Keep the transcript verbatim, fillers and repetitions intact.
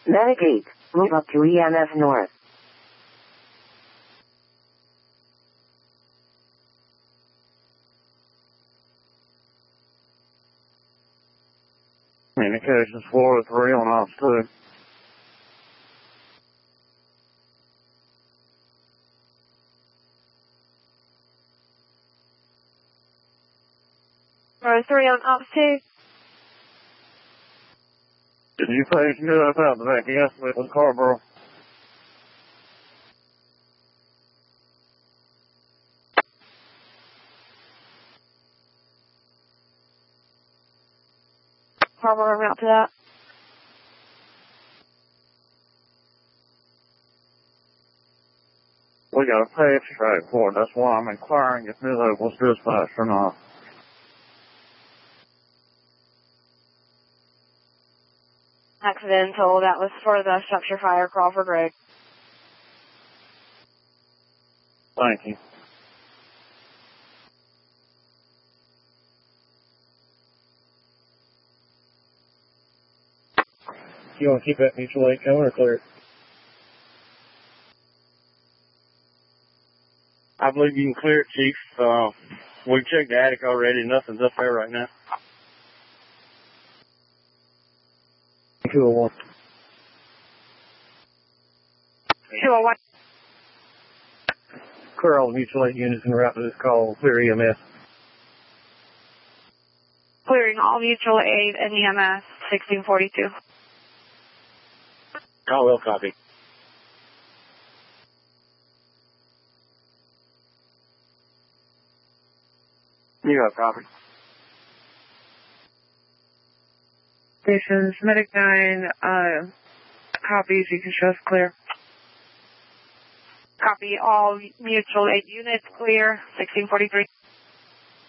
Medic eight, move up to E M S North. Communications Florida three on ops two. Florida three on ops two. Did you page good up out the back estimate with Carborough? Harbor route to that. We got a page straight for it. That's why I'm inquiring if New Hope was dispatched or not. Accidental. That was for the structure fire, Crawford Road. Thank you. You want to keep that mutual aid going or clear it? I believe you can clear it, Chief. Uh, we checked the attic already. Nothing's up there right now. two oh one. two oh one. Clear all the mutual aid units and route to this call. Clear E M S. Clearing all mutual aid and E M S, sixteen forty-two. Oh, well, copy. You got a copy. Stations, Medic nine, uh, copies, you can show us clear. Copy all mutual aid units clear, sixteen forty-three.